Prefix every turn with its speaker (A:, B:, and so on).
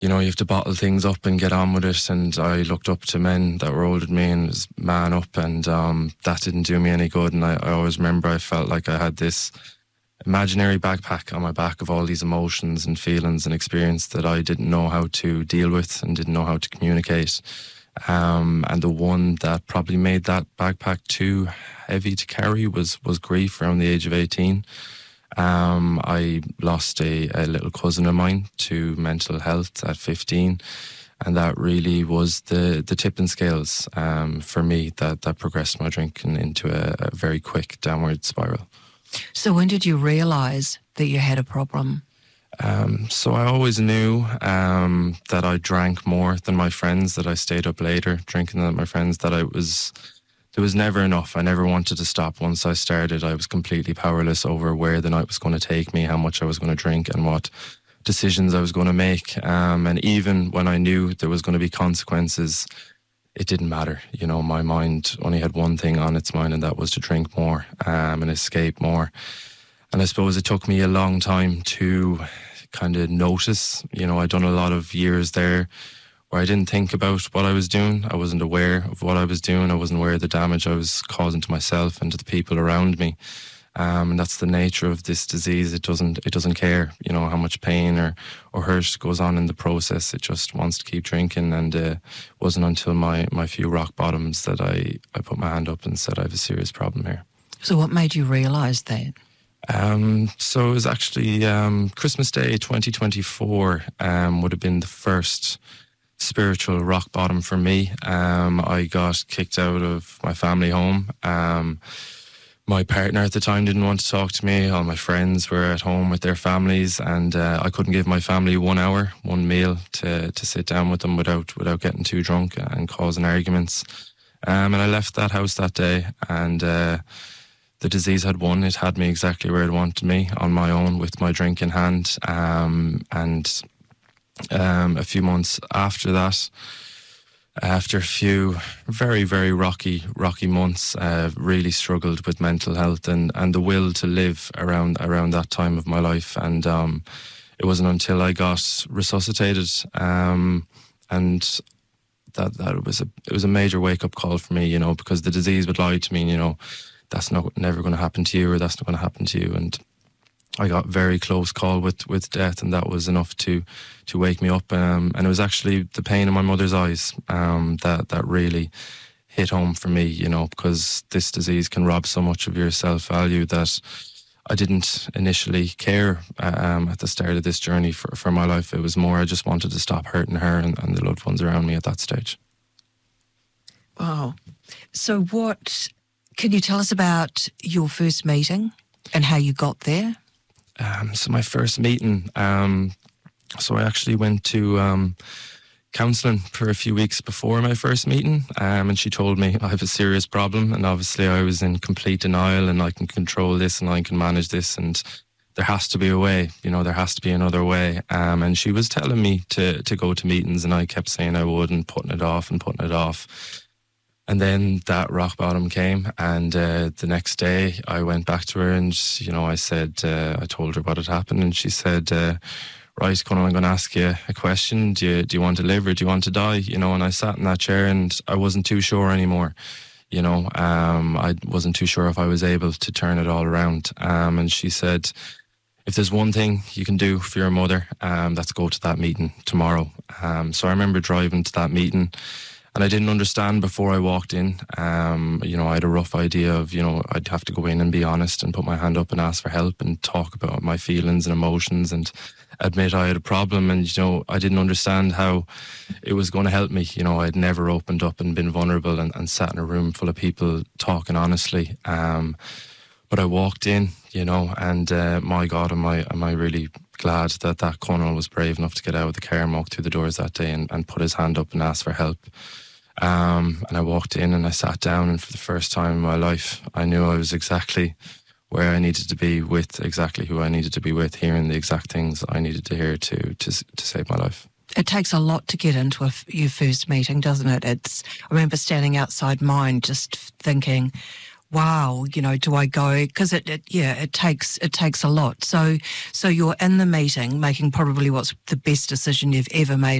A: you know, you have to bottle things up and get on with it. And I looked up to men that were older than me and was man up, and that didn't do me any good. And I always remember I felt like I had this imaginary backpack on my back of all these emotions and feelings and experience that I didn't know how to deal with and didn't know how to communicate. And the one that probably made that backpack too heavy to carry was grief around the age of 18. I lost a little cousin of mine to mental health at 15, and that really was the tipping scales for me that progressed my drinking into a very quick downward spiral.
B: So when did you realise that you had a problem?
A: So I always knew that I drank more than my friends, that I stayed up later drinking than my friends, that there was never enough. I never wanted to stop. Once I started, I was completely powerless over where the night was going to take me, how much I was going to drink and what decisions I was going to make. And even when I knew there was going to be consequences, it didn't matter. You know, my mind only had one thing on its mind, and that was to drink more and escape more. And I suppose it took me a long time to kind of notice. You know, I'd done a lot of years there where I didn't think about what I was doing. I wasn't aware of what I was doing. I wasn't aware of the damage I was causing to myself and to the people around me. And that's the nature of this disease. It doesn't care, you know, how much pain or hurt goes on in the process. It just wants to keep drinking. And it wasn't until my few rock bottoms that I put my hand up and said, I have a serious problem here.
B: So what made you realise that?
A: So it was actually Christmas Day 2024 would have been the first spiritual rock bottom for me. I got kicked out of my family home. My partner at the time didn't want to talk to me. All my friends were at home with their families, and I couldn't give my family 1 hour, one meal to sit down with them without getting too drunk and causing arguments. And I left that house that day, and the disease had won. It had me exactly where it wanted me, on my own with my drink in hand. And a few months after that, after a few very, very rocky months, really struggled with mental health and the will to live around that time of my life. And it wasn't until I got resuscitated and that it was a major wake-up call for me, you know, because the disease would lie to me, you know, that's never going to happen to you, or that's not going to happen to you. And I got very close call with death, and that was enough to wake me up. And it was actually the pain in my mother's eyes that really hit home for me, you know, because this disease can rob so much of your self-value that I didn't initially care at the start of this journey for my life. It was more I just wanted to stop hurting her and the loved ones around me at that stage.
B: Wow. So can you tell us about your first meeting and how you got there?
A: So my first meeting, so I actually went to counselling for a few weeks before my first meeting, and she told me I have a serious problem, and obviously I was in complete denial, and I can control this and I can manage this, and there has to be a way, you know, there has to be another way. And she was telling me to go to meetings, and I kept saying I would and putting it off. And then that rock bottom came, and the next day I went back to her and, you know, I told her what had happened, and she said, right, Conal, I'm going to ask you a question. Do you want to live or do you want to die? You know, and I sat in that chair and I wasn't too sure anymore. You know, I wasn't too sure if I was able to turn it all around. And she said, if there's one thing you can do for your mother, that's go to that meeting tomorrow. So I remember driving to that meeting, and I didn't understand before I walked in. You know, I had a rough idea of, you know, I'd have to go in and be honest and put my hand up and ask for help and talk about my feelings and emotions and admit I had a problem. And, you know, I didn't understand how it was going to help me. You know, I'd never opened up and been vulnerable and sat in a room full of people talking honestly. But I walked in, you know, and my God, am I really glad that Conal was brave enough to get out of the car and walk through the doors that day and put his hand up and ask for help. And I walked in and I sat down, and for the first time in my life, I knew I was exactly where I needed to be with exactly who I needed to be with, hearing the exact things I needed to hear to save my life.
B: It takes a lot to get into your first meeting, doesn't it? I remember standing outside mine just thinking, wow, do I go? Because it takes a lot. So you're in the meeting making probably what's the best decision you've ever made